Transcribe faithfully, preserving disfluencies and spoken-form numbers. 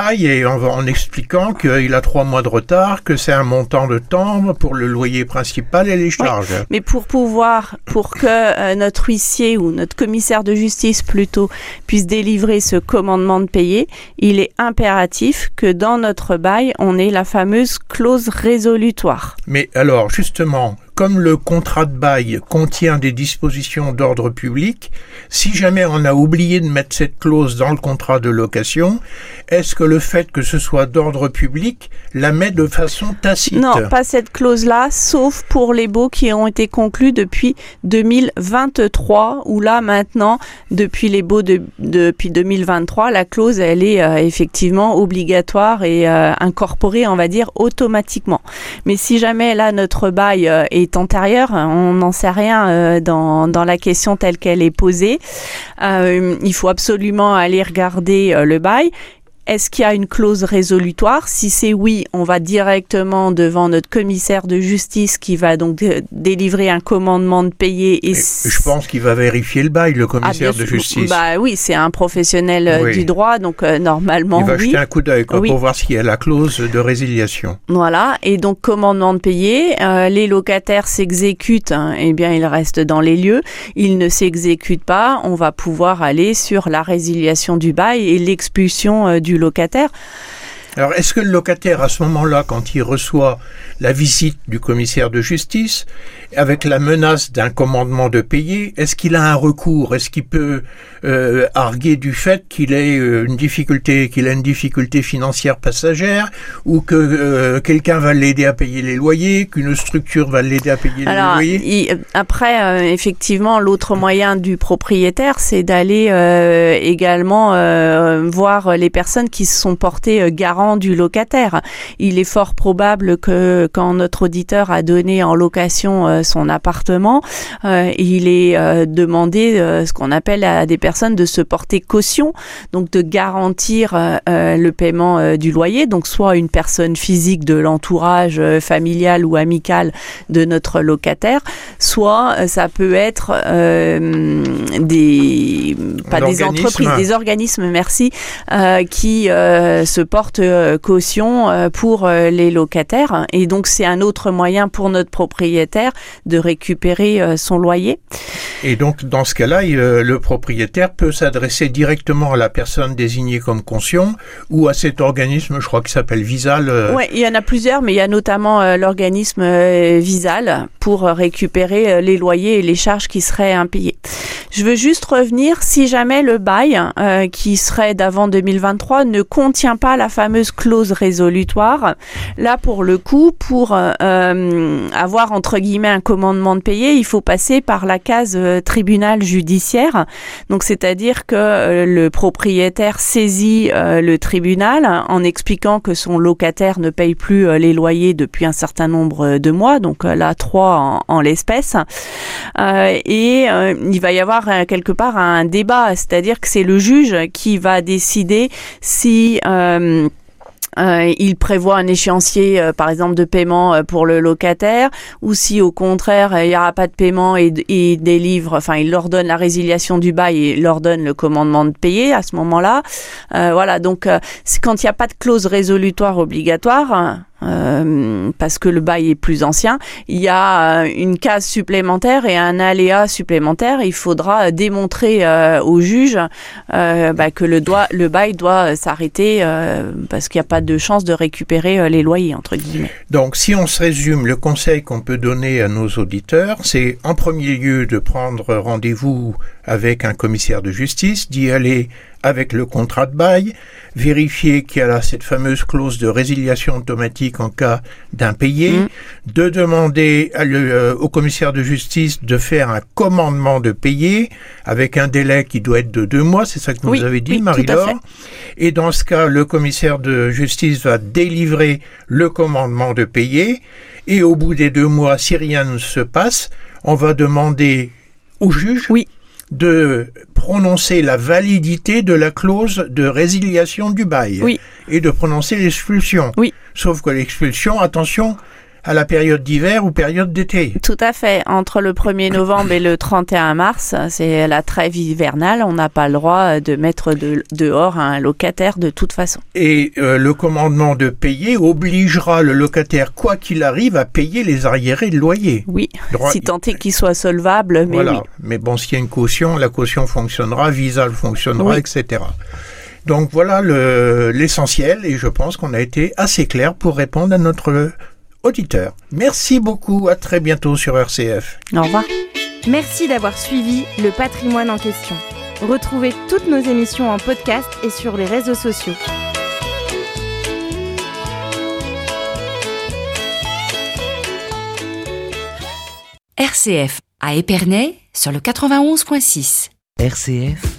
bail et en, en expliquant qu'il a trois mois de retard, que c'est un montant de temps pour le loyer principal et les charges. Oui, mais pour pouvoir, pour que euh, notre huissier ou notre commissaire de justice plutôt puisse délivrer ce commandement de payer, il est impératif que dans notre bail, on ait la fameuse clause résolutoire. Mais alors, justement, comme le contrat de bail contient des dispositions d'ordre public, si jamais on a oublié de mettre cette clause dans le contrat de location, est-ce que le fait que ce soit d'ordre public la met de façon tacite ? Non, pas cette clause-là, sauf pour les baux qui ont été conclus depuis deux mille vingt-trois, où là maintenant, depuis les baux de, depuis deux mille vingt-trois, la clause elle est euh, effectivement obligatoire et euh, incorporée, on va dire, automatiquement. Mais si jamais là notre bail euh, est antérieure, on n'en sait rien euh, dans, dans la question telle qu'elle est posée. Euh, il faut absolument aller regarder euh, le bail. Est-ce qu'il y a une clause résolutoire ? Si c'est oui, on va directement devant notre commissaire de justice qui va donc d- délivrer un commandement de payer. Et, et je pense qu'il va vérifier le bail, le commissaire ah, de justice. Bah oui, c'est un professionnel euh, oui. du droit, donc euh, normalement il va oui. jeter un coup d'œil quoi, oui. pour voir s'il y a la clause de résiliation. Voilà, et donc commandement de payer, euh, les locataires s'exécutent, hein, eh bien ils restent dans les lieux. Ils ne s'exécutent pas, on va pouvoir aller sur la résiliation du bail et l'expulsion euh, du locataire. Alors, est-ce que le locataire, à ce moment-là, quand il reçoit la visite du commissaire de justice, avec la menace d'un commandement de payer, est-ce qu'il a un recours ? Est-ce qu'il peut euh, arguer du fait qu'il ait une difficulté, qu'il a une difficulté financière passagère, ou que euh, quelqu'un va l'aider à payer les loyers, qu'une structure va l'aider à payer Alors, les loyers ? il, après, euh, effectivement, l'autre moyen du propriétaire, c'est d'aller euh, également euh, voir les personnes qui se sont portées euh, garants du locataire. Il est fort probable que quand notre auditeur a donné en location euh, son appartement, euh, il est euh, demandé euh, ce qu'on appelle à des personnes de se porter caution, donc de garantir euh, euh, le paiement euh, du loyer, donc soit une personne physique de l'entourage euh, familial ou amical de notre locataire, soit euh, ça peut être euh, des pas des entreprises, des organismes, merci, euh, qui euh, se portent caution pour les locataires, et donc c'est un autre moyen pour notre propriétaire de récupérer son loyer. Et donc dans ce cas-là, le propriétaire peut s'adresser directement à la personne désignée comme caution ou à cet organisme, je crois qu'il s'appelle Visal. Oui, il y en a plusieurs, mais il y a notamment l'organisme Visal pour récupérer les loyers et les charges qui seraient impayées. Je veux juste revenir, si jamais le bail euh, qui serait d'avant deux mille vingt-trois ne contient pas la fameuse clause résolutoire, là pour le coup, pour euh, avoir entre guillemets un commandement de payer, il faut passer par la case euh, tribunal judiciaire. Donc c'est-à-dire que euh, le propriétaire saisit euh, le tribunal en expliquant que son locataire ne paye plus euh, les loyers depuis un certain nombre de mois, donc euh, là trois en, en l'espèce, euh, et euh, il va y avoir quelque part un débat, c'est-à-dire que c'est le juge qui va décider si euh, Euh, il prévoit un échéancier, euh, par exemple, de paiement euh, pour le locataire, ou si au contraire euh, il n'y aura pas de paiement et il délivre, enfin il leur donne la résiliation du bail et leur donne le commandement de payer à ce moment-là. Euh, voilà, donc euh, c'est quand il n'y a pas de clause résolutoire obligatoire. Euh, parce que le bail est plus ancien, il y a euh, une case supplémentaire et un aléa supplémentaire. Il faudra démontrer euh, au juge euh, bah, que le, doigt, le bail doit s'arrêter euh, parce qu'il n'y a pas de chance de récupérer euh, les loyers, entre guillemets. Donc, si on se résume, le conseil qu'on peut donner à nos auditeurs, c'est en premier lieu de prendre rendez-vous avec un commissaire de justice, d'y aller avec le contrat de bail, vérifier qu'il y a là cette fameuse clause de résiliation automatique en cas d'impayé, mmh. de demander à le, euh, au commissaire de justice de faire un commandement de payer avec un délai qui doit être de deux mois, c'est ça que vous oui, nous avez dit, oui, Marie-Laure. Et dans ce cas, le commissaire de justice va délivrer le commandement de payer, et au bout des deux mois, si rien ne se passe, on va demander au juge oui. de prononcer la validité de la clause de résiliation du bail oui. et de prononcer l'expulsion. Oui. Sauf que l'expulsion, attention, à la période d'hiver ou période d'été. Tout à fait. Entre le premier novembre et le trente et un mars, c'est la trêve hivernale. On n'a pas le droit de mettre de, dehors un locataire de toute façon. Et euh, le commandement de payer obligera le locataire, quoi qu'il arrive, à payer les arriérés de loyer. Oui, Droit... si tant est qu'il soit solvable, mais voilà. oui. Mais bon, s'il y a une caution, la caution fonctionnera, Visa fonctionnera, oui. et cetera. Donc voilà le, l'essentiel, et je pense qu'on a été assez clair pour répondre à notre auditeur. Merci beaucoup, à très bientôt sur R C F. Au revoir. Merci d'avoir suivi le patrimoine en question. Retrouvez toutes nos émissions en podcast et sur les réseaux sociaux. R C F à Épernay sur le quatre-vingt-onze virgule six. R C F